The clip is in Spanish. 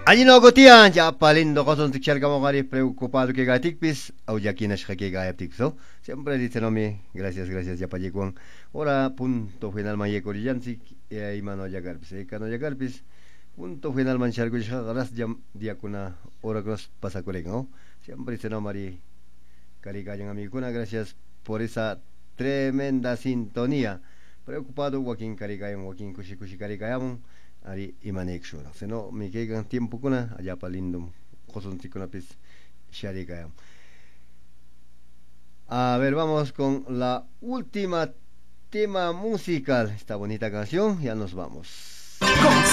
Allí no gotian ya palindo koson tikchar kamo kari preocupado que gatikpis au ya kinas que gatikso. Siempre dice no mi gracias ya payekuan. Ora punto final maye koriyansi y mano ya garpis. Kano ya garpis punto final manchar gusha garas jam dia kuna ora cross pasa colega. Siempre dice no mari cari kayan amiguna gracias por esa tremenda sintonía. Preocupado wakin cari kayan wakin kushi cari kayan. Ari imanek shura. Seno mi kegan tiempo kuna allá palindum koson tikuna pis shari kayam. A ver, vamos con la última tema musical. Esta bonita canción, ya nos vamos.